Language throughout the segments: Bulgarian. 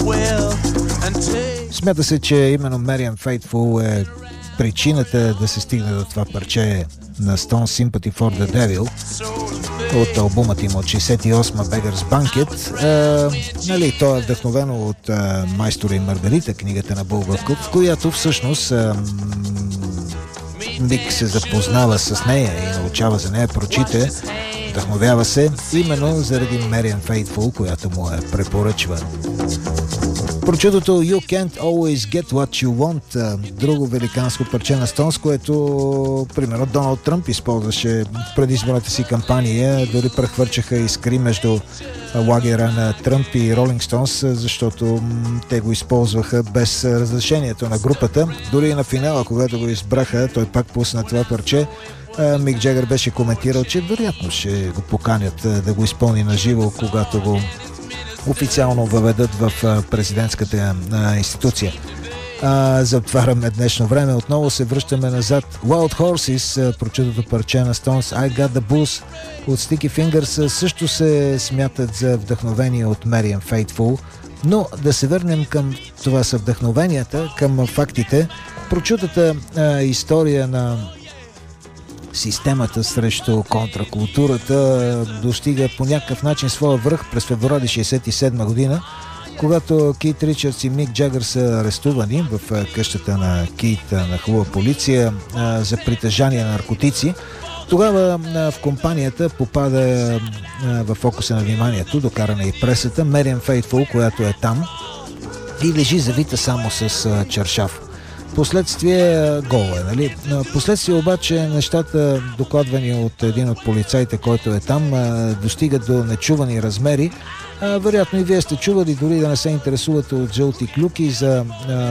Смята се, че именно Marianne Faithfull е причината да се стигне до това парче на Stone Sympathy for the Devil от албумът им от 68 Beggars Banquet. Нали, то е вдъхновено от Майстора и Маргарита, книгата на Булгаков, в която всъщност Мик се запознава с нея и научава за нея, прочита, вдъхновява се именно заради Marianne Faithfull, която му е препоръчва. Прочутото You Can't Always Get What You Want, друго великанско парче на Стоунс, което примерно Доналд Тръмп използваше в предизборната си кампания, дори прехвърчаха искри между лагера на Тръмп и Ролинг Стоунс, защото те го използваха без разрешението на групата. Дори и на финала, когато го избраха, той пак пусна това парче. Мик Джагър беше коментирал, че вероятно ще го поканят да го изпълни на живо, когато го официално въведат в президентската институция. Затваряме днешно време. Отново се връщаме назад. Wild Horses, прочутото парче на Stones, I Got The Blues от Sticky Fingers също се смятат за вдъхновение от Marianne Faithfull. Но да се върнем към това са вдъхновенията, към фактите. Прочутата история на системата срещу контракултурата достига по някакъв начин своя връх през февруари 1967 година, когато Кит Ричардс и Мик Джагър са арестувани в къщата на Кит на хубава полиция за притежание на наркотици. Тогава в компанията попада в фокуса на вниманието, докарана и пресата, Marianne Faithfull, която е там и лежи завита само с чаршаф. Последствие гола е, нали? Последствие обаче нещата, докладвани от един от полицаите, който е там, достигат до нечувани размери. Вероятно и вие сте чували, дори да не се интересувате от жълти клюки, за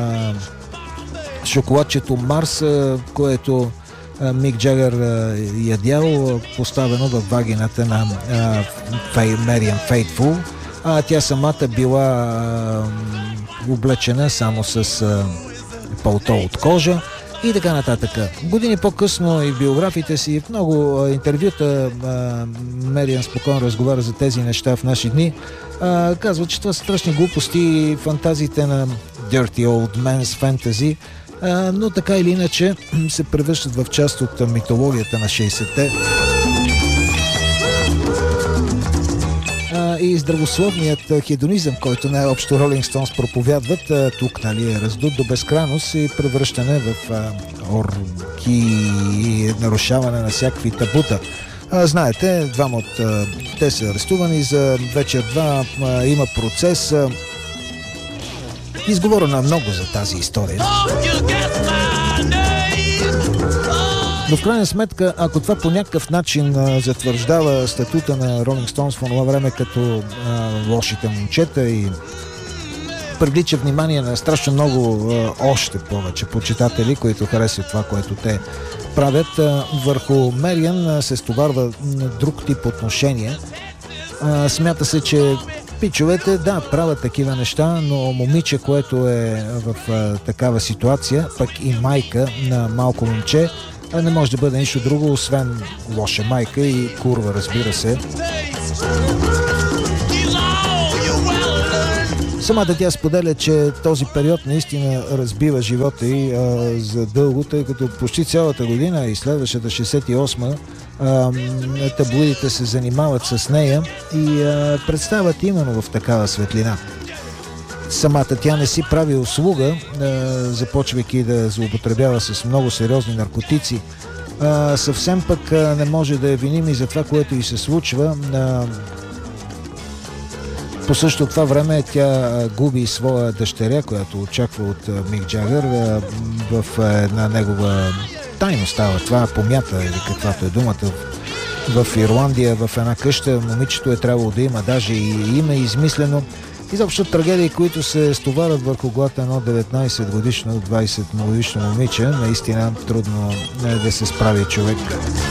шоколадчето Марс, което Мик Джагър ядял, поставено в вагината на Marianne Faithfull. Тя самата била облечена само с палто от кожа и така нататък. Години по-късно и в биографиите си, в много интервюта Marianne спокойно разговаря за тези неща в наши дни. Казва, че това са страшни глупости, фантазиите на Dirty Old Man's Fantasy, но така или иначе се превръщат в част от митологията на 60-те. И здравословният хедонизъм, който най-общо Ролинг Стоунс проповядват, тук, нали, е раздут до безкрайност и превръщане в орги и нарушаване на всякакви табута. Знаете, двама от те са арестувани за вечер 2, има процес. Изговорено много за тази история. Но в крайна сметка, ако това по някакъв начин затвърждава статута на Ролинг Стоунс в това време като лошите момчета и привлича внимание на страшно много още повече почитатели, които харесват това, което те правят, върху Marianne се стоварва друг тип отношения. Смята се, че пичовете, да, правят такива неща, но момиче, което е в такава ситуация, пък и майка на малко момче, не може да бъде нищо друго, освен лоша майка и курва, разбира се. Самата тя споделя, че този период наистина разбива живота й за дълго, тъй като почти цялата година и следващата 68-ма таблоидите се занимават с нея и представят именно в такава светлина. Самата тя не си прави услуга, започвайки да злоупотребява с много сериозни наркотици. Съвсем пък не може да я виним и за това, което й се случва. По същото това време тя губи своя дъщеря, която очаква от Мик Джагър в една негова тайно става това, помята или каквато е думата. В Ирландия, в една къща, момичето е трябвало да има даже и име измислено. Изобщо трагедии, които се стоварят върху главата едно 19-годишно, 20-годишно момиче, наистина трудно е да се справи човек.